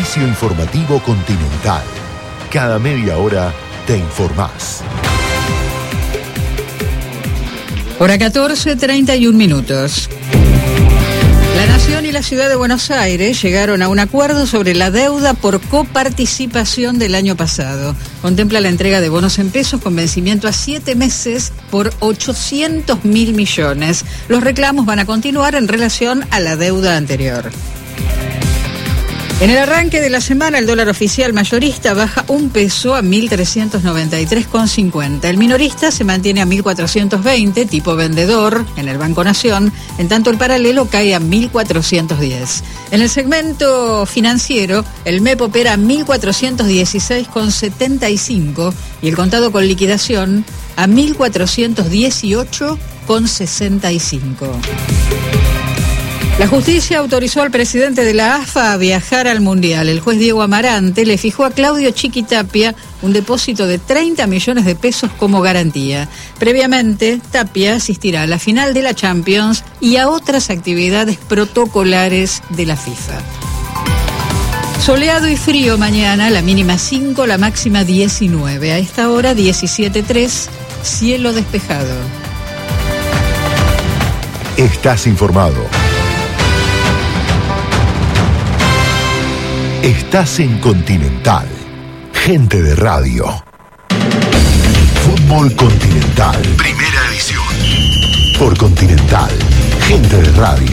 Servicio Informativo Continental. Cada media hora te informás. Hora 14:31 minutos. La Nación y la Ciudad de Buenos Aires llegaron a un acuerdo sobre la deuda por coparticipación del año pasado. Contempla la entrega de bonos en pesos con vencimiento a 7 meses por 800.000 millones. Los reclamos van a continuar en relación a la deuda anterior. En el arranque de la semana, el dólar oficial mayorista baja un peso a 1.393,50. El minorista se mantiene a 1.420, tipo vendedor, en el Banco Nación, en tanto el paralelo cae a 1.410. En el segmento financiero, el MEP opera a 1.416,75 y el contado con liquidación a 1.418,65. La justicia autorizó al presidente de la AFA a viajar al Mundial. El juez Diego Amarante le fijó a Claudio Chiqui-Tapia un depósito de 30 millones de pesos como garantía. Previamente, Tapia asistirá a la final de la Champions y a otras actividades protocolares de la FIFA. Soleado y frío mañana, la mínima 5, la máxima 19. A esta hora 17:03, cielo despejado. Estás informado. Estás en Continental. Gente de radio. Fútbol Continental. Primera edición. Por Continental. Gente de radio.